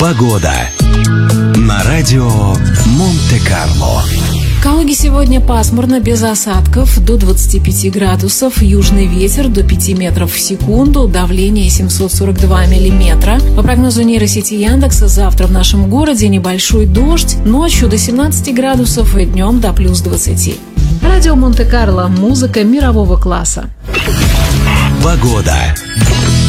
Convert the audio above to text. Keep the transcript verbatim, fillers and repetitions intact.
Погода на радио Монте-Карло. В Калуге сегодня пасмурно, без осадков, до двадцати пяти градусов, южный ветер до пяти метров в секунду, давление семьсот сорок два миллиметра. По прогнозу нейросети Яндекса, завтра в нашем городе небольшой дождь, ночью до семнадцати градусов и днем до плюс двадцати. Радио Монте-Карло. Музыка мирового класса. Погода.